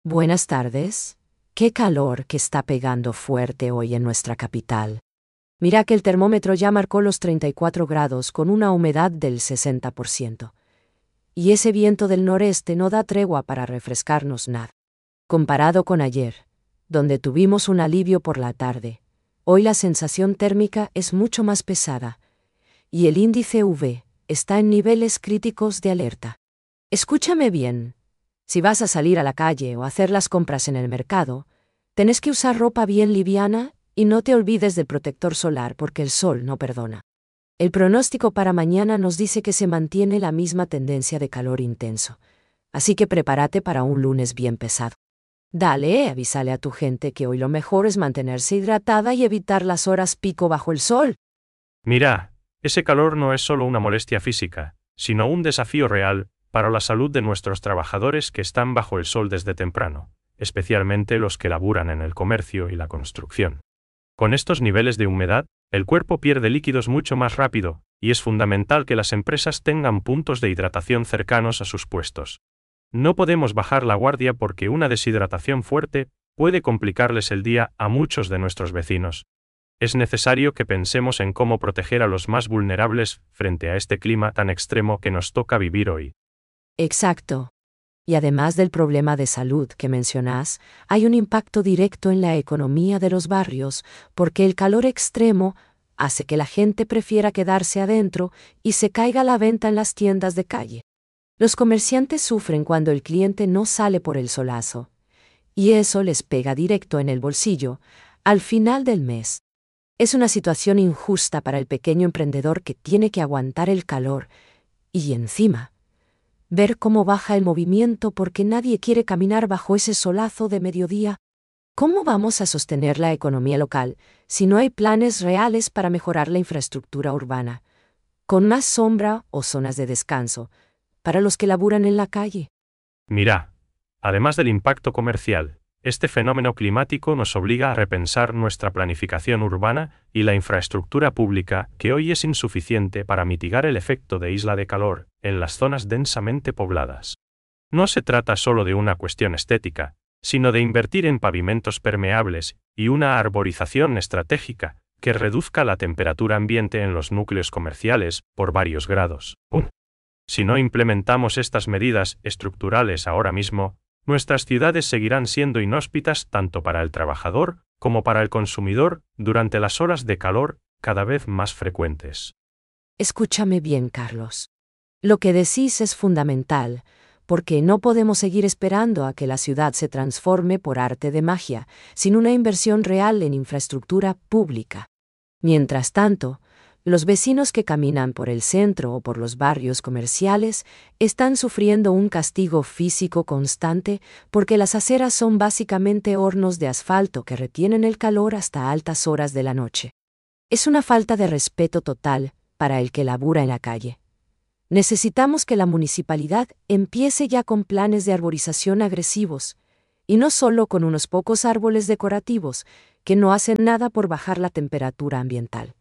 Buenas tardes. Qué calor que está pegando fuerte hoy en nuestra capital. Mira que el termómetro ya marcó los 34 grados con una humedad del 60%. Y ese viento del noreste no da tregua para refrescarnos nada. Comparado con ayer, donde tuvimos un alivio por la tarde, hoy la sensación térmica es mucho más pesada. Y el índice UV está en niveles críticos de alerta. Escúchame bien. Si vas a salir a la calle o hacer las compras en el mercado, tenés que usar ropa bien liviana y no te olvides del protector solar porque el sol no perdona. El pronóstico para mañana nos dice que se mantiene la misma tendencia de calor intenso, así que prepárate para un lunes bien pesado. Dale, avísale a tu gente que hoy lo mejor es mantenerse hidratada y evitar las horas pico bajo el sol. Mira, ese calor no es solo una molestia física, sino un desafío real para la salud de nuestros trabajadores que están bajo el sol desde temprano, especialmente los que laburan en el comercio y la construcción. Con estos niveles de humedad, el cuerpo pierde líquidos mucho más rápido, y es fundamental que las empresas tengan puntos de hidratación cercanos a sus puestos. No podemos bajar la guardia porque una deshidratación fuerte puede complicarles el día a muchos de nuestros vecinos. Es necesario que pensemos en cómo proteger a los más vulnerables frente a este clima tan extremo que nos toca vivir hoy. Exacto. Y además del problema de salud que mencionás, hay un impacto directo en la economía de los barrios, porque el calor extremo hace que la gente prefiera quedarse adentro y se caiga la venta en las tiendas de calle. Los comerciantes sufren cuando el cliente no sale por el solazo, y eso les pega directo en el bolsillo al final del mes. Es una situación injusta para el pequeño emprendedor que tiene que aguantar el calor y encima ver cómo baja el movimiento porque nadie quiere caminar bajo ese solazo de mediodía. ¿Cómo vamos a sostener la economía local si no hay planes reales para mejorar la infraestructura urbana, con más sombra o zonas de descanso, para los que laburan en la calle? Mira, además del impacto comercial, este fenómeno climático nos obliga a repensar nuestra planificación urbana y la infraestructura pública que hoy es insuficiente para mitigar el efecto de isla de calor en las zonas densamente pobladas. No se trata solo de una cuestión estética, sino de invertir en pavimentos permeables y una arborización estratégica que reduzca la temperatura ambiente en los núcleos comerciales por varios grados. Si no implementamos estas medidas estructurales ahora mismo, nuestras ciudades seguirán siendo inhóspitas tanto para el trabajador como para el consumidor durante las horas de calor cada vez más frecuentes. Escúchame bien, Carlos. Lo que decís es fundamental, porque no podemos seguir esperando a que la ciudad se transforme por arte de magia, sin una inversión real en infraestructura pública. Mientras tanto, los vecinos que caminan por el centro o por los barrios comerciales están sufriendo un castigo físico constante porque las aceras son básicamente hornos de asfalto que retienen el calor hasta altas horas de la noche. Es una falta de respeto total para el que labura en la calle. Necesitamos que la municipalidad empiece ya con planes de arborización agresivos, y no solo con unos pocos árboles decorativos que no hacen nada por bajar la temperatura ambiental.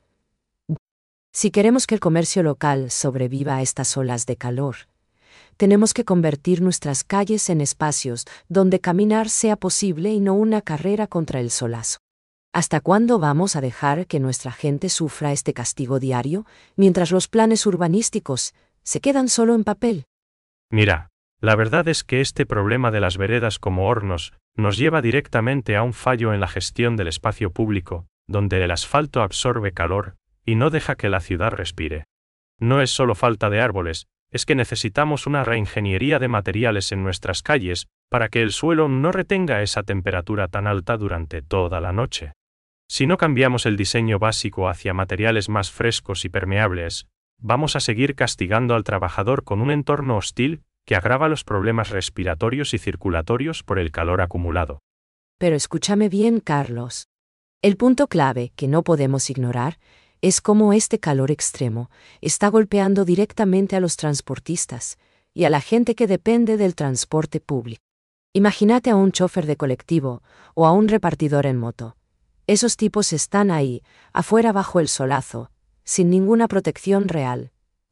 Si queremos que el comercio local sobreviva a estas olas de calor, tenemos que convertir nuestras calles en espacios donde caminar sea posible y no una carrera contra el solazo. ¿Hasta cuándo vamos a dejar que nuestra gente sufra este castigo diario, mientras los planes urbanísticos se quedan solo en papel? Mira, la verdad es que este problema de las veredas como hornos nos lleva directamente a un fallo en la gestión del espacio público, donde el asfalto absorbe calor y no deja que la ciudad respire. No es solo falta de árboles, es que necesitamos una reingeniería de materiales en nuestras calles para que el suelo no retenga esa temperatura tan alta durante toda la noche. Si no cambiamos el diseño básico hacia materiales más frescos y permeables, vamos a seguir castigando al trabajador con un entorno hostil que agrava los problemas respiratorios y circulatorios por el calor acumulado. Pero escúchame bien, Carlos. El punto clave que no podemos ignorar es cómo este calor extremo está golpeando directamente a los transportistas y a la gente que depende del transporte público. Imagínate a un chofer de colectivo o a un repartidor en moto. Esos tipos están ahí, afuera bajo el solazo, sin ninguna protección real,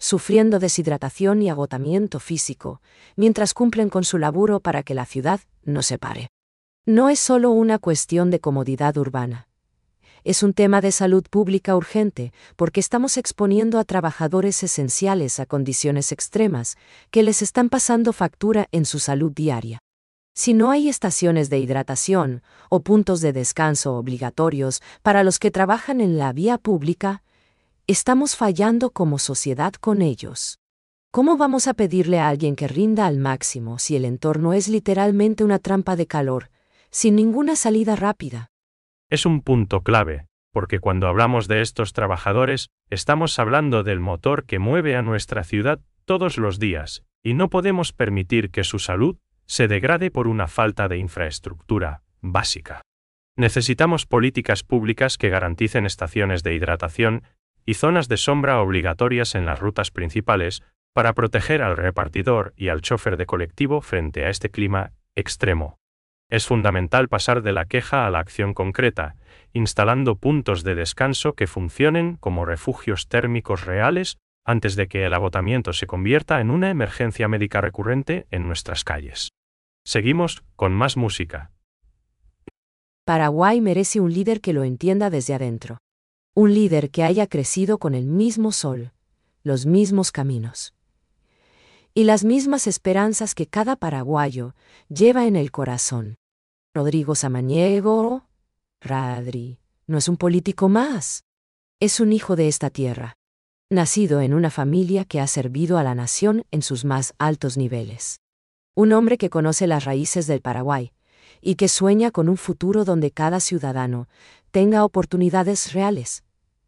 sufriendo deshidratación y agotamiento físico, mientras cumplen con su laburo para que la ciudad no se pare. No es solo una cuestión de comodidad urbana. Es un tema de salud pública urgente, porque estamos exponiendo a trabajadores esenciales a condiciones extremas que les están pasando factura en su salud diaria. Si no hay estaciones de hidratación o puntos de descanso obligatorios para los que trabajan en la vía pública, estamos fallando como sociedad con ellos. ¿Cómo vamos a pedirle a alguien que rinda al máximo si el entorno es literalmente una trampa de calor, sin ninguna salida rápida? Es un punto clave, porque cuando hablamos de estos trabajadores, estamos hablando del motor que mueve a nuestra ciudad todos los días, y no podemos permitir que su salud se degrade por una falta de infraestructura básica. Necesitamos políticas públicas que garanticen estaciones de hidratación y zonas de sombra obligatorias en las rutas principales para proteger al repartidor y al chofer de colectivo frente a este clima extremo. Es fundamental pasar de la queja a la acción concreta, instalando puntos de descanso que funcionen como refugios térmicos reales antes de que el agotamiento se convierta en una emergencia médica recurrente en nuestras calles. Seguimos con más música. Paraguay merece un líder que lo entienda desde adentro. Un líder que haya crecido con el mismo sol, los mismos caminos y las mismas esperanzas que cada paraguayo lleva en el corazón. Rodrigo Samaniego, Radri, no es un político más. Es un hijo de esta tierra, nacido en una familia que ha servido a la nación en sus más altos niveles. Un hombre que conoce las raíces del Paraguay y que sueña con un futuro donde cada ciudadano tenga oportunidades reales.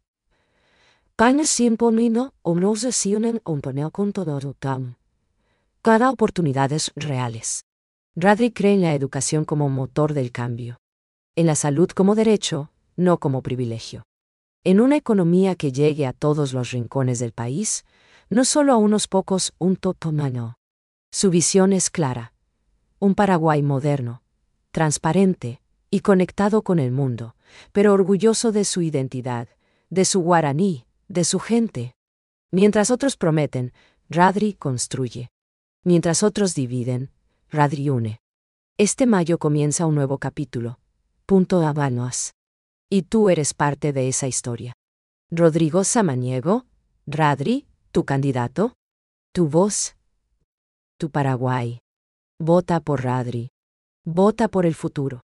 Cada oportunidades reales. Radri cree en la educación como motor del cambio. En la salud como derecho, no como privilegio. En una economía que llegue a todos los rincones del país, no solo a unos pocos, un totomano. Su visión es clara. Un Paraguay moderno, transparente y conectado con el mundo, pero orgulloso de su identidad, de su guaraní, de su gente. Mientras otros prometen, Radri construye. Mientras otros dividen, Radri une. Este mayo comienza un nuevo capítulo. Punto Habanos. Y tú eres parte de esa historia. Rodrigo Samaniego, Radri, tu candidato, tu voz, tu Paraguay. Vota por Radri. Vota por el futuro.